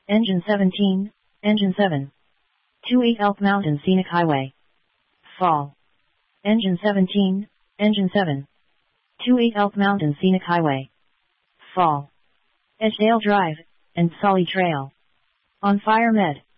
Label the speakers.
Speaker 1: Engine 17, Engine 7. 28 Elk Mountain Scenic Highway. Fall. Engine 17, Engine 7. 28 Elk Mountain Scenic Highway. Fall. Edgedale Drive, and Sully Trail. On Fire Med.